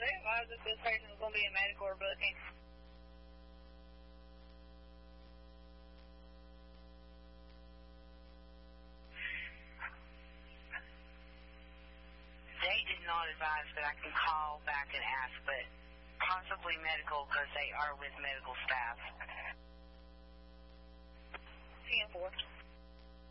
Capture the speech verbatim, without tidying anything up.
they advised that this patient was going to be in medical or booking. They did not advise, but I can call back and ask, but possibly medical because they are with medical staff. ten four.